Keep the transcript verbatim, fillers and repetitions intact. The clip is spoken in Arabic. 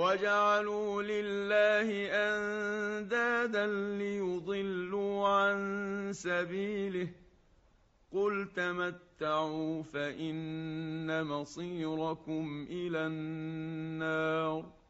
وَجَعَلُوا لِلَّهِ أَندَادًا لِّيُضِلُّوا عَن سَبِيلِهِ ۗ قُلْ تَمَتَّعُوا فَإِنَّ مَصِيرَكُمْ إِلَى النَّارِ